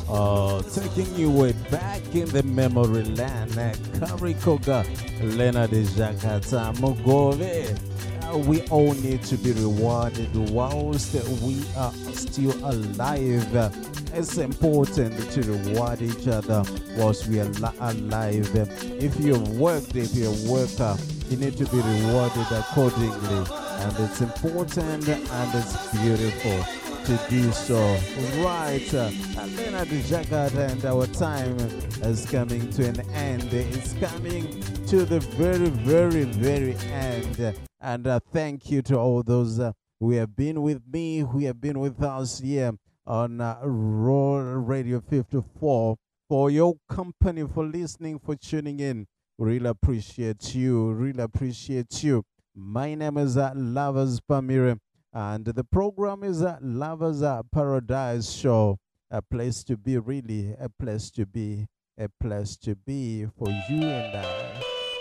Taking you way back in the memory land. Karikoga, Lena de Jakata, Mogove. We all need to be rewarded whilst we are still alive. It's important to reward each other whilst we are alive. If you've worked, if you're a worker, you need to be rewarded accordingly. And it's important and it's beautiful to do so. Right, Elena the Jakarta, and our time is coming to an end. It's coming to the very, very, very end. And thank you to all those who have been with me, who have been with us here on Raw Radio 54, for your company, for listening, for tuning in. Really appreciate you. Really appreciate you. My name is Lovers Pamire, and the program is Lovers Paradise Show. A place to be, really, a place to be, a place to be for you and I.